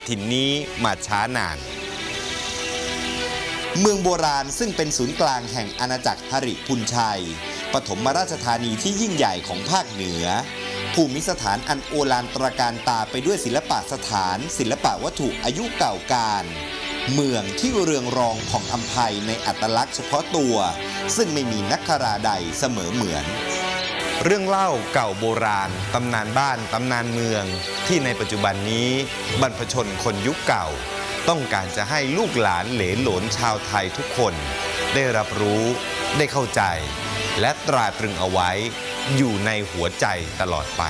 ถิ่นนี้มาช้านานเมืองโบราณซึ่งเป็นศูนย์กลางแห่งอาณาจักรหริพุนชัยปฐมราชธานีที่ยิ่งใหญ่ของภาคเหนือภูมิสถานอันโอฬารตระการตาไปด้วยศิลปะสถานศิลปะวัตถุอายุเก่าการเมืองที่เรืองรองผ่องอำไพในอัตลักษณ์เฉพาะตัวซึ่งไม่มีนักคราใดเสมอเหมือนเรื่องเล่าเก่าโบราณตำนานบ้านตำนานเมืองที่ในปัจจุบันนี้บรรพชนคนยุคเก่าต้องการจะให้ลูกหลานเหลนโหลนชาวไทยทุกคนได้รับรู้ได้เข้าใจและตราตรึงเอาไว้อยู่ในหัวใจตลอดไป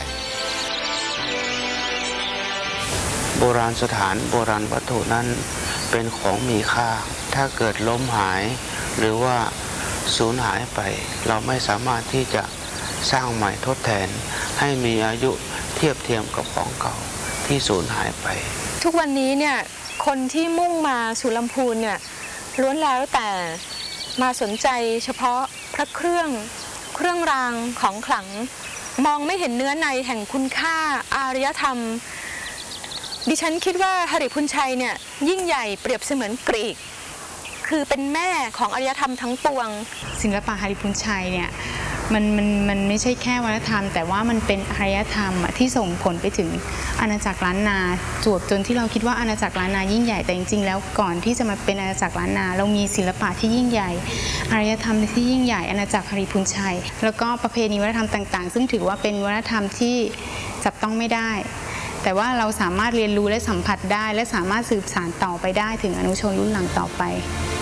โบราณสถานโบราณวัตถุนั้นเป็นของมีค่าถ้าเกิดล้มหายหรือว่าสูญหายไปเราไม่สามารถที่จะสร้างใหม่ทดแทนให้มีอายุเทียบเทียมกับของเก่าที่สูญหายไปทุกวันนี้เนี่ยคนที่มุ่งมาสู่ลำพูนเนี่ยล้วนแล้วแต่มาสนใจเฉพาะพระเครื่องรางของขลังมองไม่เห็นเนื้อในแห่งคุณค่าอารยธรรมดิฉันคิดว่าหริพุนชัยเนี่ยยิ่งใหญ่เปรียบเสมือนกรีกคือเป็นแม่ของอารยธรรมทั้งปวงศิลปะหริพุนชัยเนี่ยมันไม่ใช่แค่วัฒนธรรมแต่ว่ามันเป็นอารยธรรมที่ส่งผลไปถึงอาณาจักรล้านนาจนที่เราคิดว่าอาณาจักรล้านนายิ่งใหญ่แต่จริงๆแล้วก่อนที่จะมาเป็นอาณาจักรล้านนาเรามีศิลปะที่ยิ่งใหญ่อารยธรรมที่ยิ่งใหญ่อาณาจักรหริพุนชัยแล้วก็ประเพณีวัฒนธรรมต่างๆซึ่งถือว่าเป็นวัฒนธรรมที่จับต้องไม่ได้แต่ว่าเราสามารถเรียนรู้และสัมผัสได้และสามารถสืบสานต่อไปได้ถึงอนุชนรุ่นหลังต่อไป